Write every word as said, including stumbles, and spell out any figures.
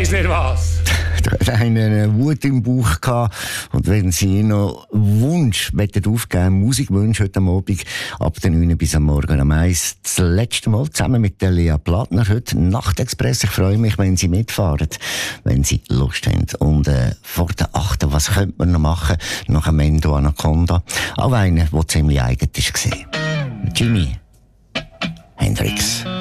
weiss nicht was. Du hast eine Wut im Bauch gehabt. Und wenn Sie noch Wunsch aufgeben, Musikwunsch heute Abend, ab der neun bis am Morgen am eins, das letzte Mal zusammen mit der Lea Plattner heute Nachtexpress. Ich freue mich, wenn Sie mitfahren, wenn Sie Lust haben. Und äh, vor der achten, was könnte man noch machen nach einem Endo Anaconda? Auch einer, der ziemlich eigen war. Jimi Hendrix.